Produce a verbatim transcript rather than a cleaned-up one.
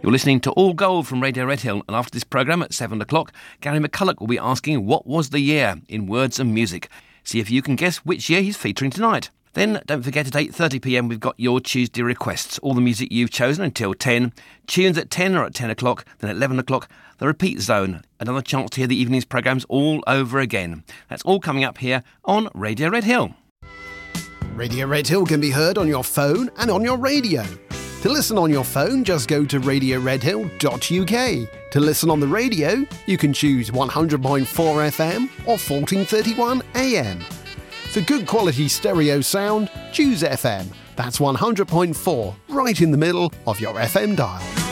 You're listening to All Gold from Radio Red Hill, and after this programme at seven o'clock, Gary McCulloch will be asking what was the year in words and music. See if you can guess which year he's featuring tonight. Then, don't forget, at eight thirty p m we've got your Tuesday requests. All the music you've chosen until ten. Tunes at ten or at ten o'clock. Then at eleven o'clock, the Repeat Zone. Another chance to hear the evening's programmes all over again. That's all coming up here on Radio Red Hill. Radio Red Hill can be heard on your phone and on your radio. To listen on your phone, just go to radio red hill dot u k. To listen on the radio, you can choose one hundred point four F M or fourteen thirty-one A M. For good quality stereo sound, choose F M. That's one hundred point four, right in the middle of your F M dial.